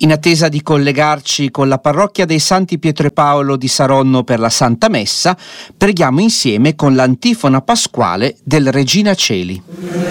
In attesa di collegarci con la parrocchia dei Santi Pietro e Paolo di Saronno per la Santa Messa, preghiamo insieme con l'antifona pasquale del Regina Celi.